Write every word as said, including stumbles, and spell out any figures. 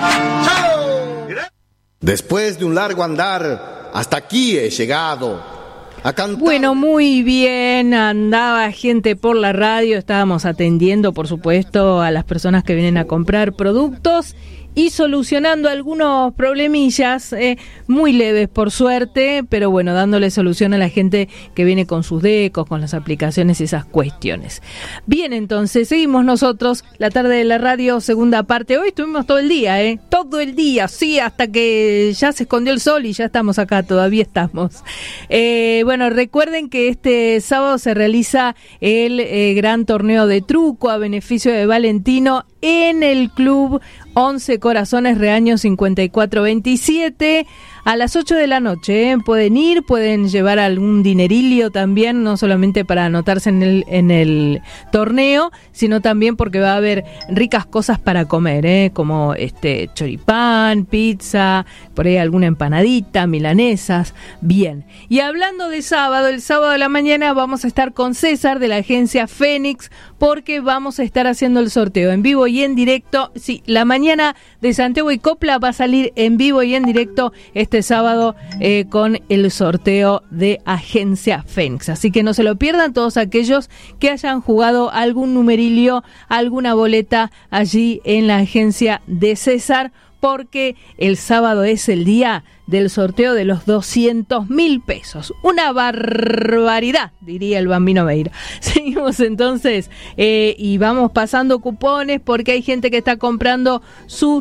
Después de un largo andar, hasta aquí he llegado. A cantar. Bueno, muy bien, andaba gente por la radio, estábamos atendiendo, por supuesto, a las personas que vienen a comprar productos y solucionando algunos problemillas, eh, muy leves por suerte, pero bueno, dándole solución a la gente que viene con sus decos, con las aplicaciones y esas cuestiones. Bien, entonces, seguimos nosotros, la tarde de la radio, segunda parte. Hoy estuvimos todo el día, ¿eh? Todo el día, sí, hasta que ya se escondió el sol y ya estamos acá, todavía estamos. Eh, bueno, recuerden que este sábado se realiza el eh, gran torneo de truco a beneficio de Valentino en el Club once Corazones Reaño cincuenta y cuatro veintisiete a las ocho de la noche, ¿eh? Pueden ir, pueden llevar algún dinerillo también, no solamente para anotarse en el en el torneo, sino también porque va a haber ricas cosas para comer, ¿eh? Como este choripán, pizza, por ahí alguna empanadita, milanesas, bien. Y hablando de sábado, el sábado de la mañana vamos a estar con César de la agencia Fénix, porque vamos a estar haciendo el sorteo en vivo y en directo. Sí, la mañana de Santiago y Copla va a salir en vivo y en directo este sábado eh, con el sorteo de Agencia Fénix. Así que no se lo pierdan todos aquellos que hayan jugado algún numerillo, alguna boleta allí en la agencia de César, porque el sábado es el día del sorteo de los doscientos mil pesos. Una barbaridad, diría el Bambino Veira. Seguimos entonces eh, y vamos pasando cupones porque hay gente que está comprando sus